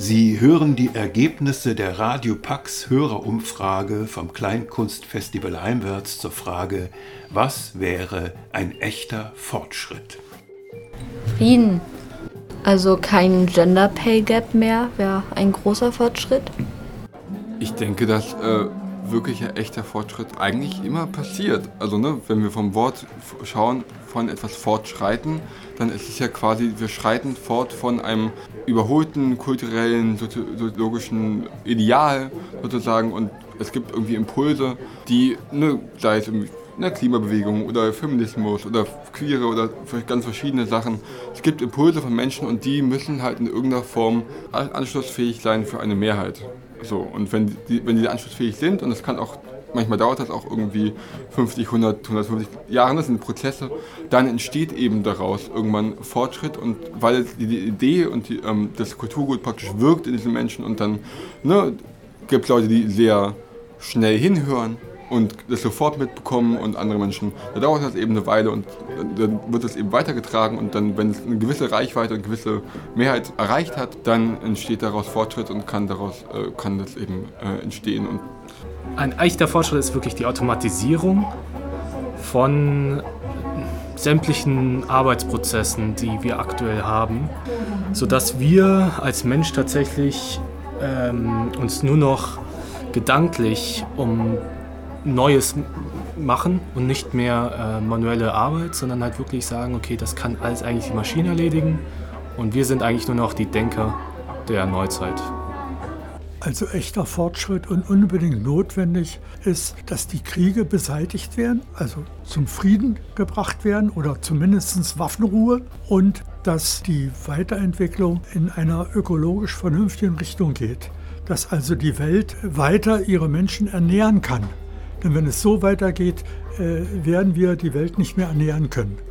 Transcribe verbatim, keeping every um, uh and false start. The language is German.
Sie hören die Ergebnisse der Radio Pax Hörerumfrage vom Kleinkunstfestival Heimwärts zur Frage: Was wäre ein echter Fortschritt? Frieden. Also kein Gender Pay Gap mehr wäre ein großer Fortschritt. Ich denke, dass äh, wirklich ein echter Fortschritt eigentlich immer passiert. Also ne, wenn wir vom Wort schauen, von etwas fortschreiten, dann ist es ja quasi, wir schreiten fort von einem überholten kulturellen, soziologischen Ideal sozusagen, und es gibt irgendwie Impulse, die, ne, sei es in der Klimabewegung oder Feminismus oder Queere oder ganz verschiedene Sachen. Es gibt Impulse von Menschen und die müssen halt in irgendeiner Form anschlussfähig sein für eine Mehrheit. So, und wenn die, wenn die anschlussfähig sind, und es kann auch, manchmal dauert das auch irgendwie fünfzig, hundert, hundertfünfzig Jahre, das sind Prozesse, dann entsteht eben daraus irgendwann Fortschritt, und weil die, die Idee und die, ähm, das Kulturgut praktisch wirkt in diesen Menschen, und dann ne, gibt es Leute, die sehr schnell hinhören und das sofort mitbekommen, und andere Menschen, da dauert das eben eine Weile und dann wird das eben weitergetragen, und dann, wenn es eine gewisse Reichweite und eine gewisse Mehrheit erreicht hat, dann entsteht daraus Fortschritt und kann daraus äh, kann das eben äh, entstehen. Und ein echter Fortschritt ist wirklich die Automatisierung von sämtlichen Arbeitsprozessen, die wir aktuell haben, sodass wir als Mensch tatsächlich ähm, uns nur noch gedanklich um Neues machen und nicht mehr äh, manuelle Arbeit, sondern halt wirklich sagen, okay, das kann alles eigentlich die Maschine erledigen, und wir sind eigentlich nur noch die Denker der Neuzeit. Also echter Fortschritt und unbedingt notwendig ist, dass die Kriege beseitigt werden, also zum Frieden gebracht werden oder zumindest Waffenruhe, und dass die Weiterentwicklung in einer ökologisch vernünftigen Richtung geht, dass also die Welt weiter ihre Menschen ernähren kann. Denn wenn es so weitergeht, äh, werden wir die Welt nicht mehr ernähren können.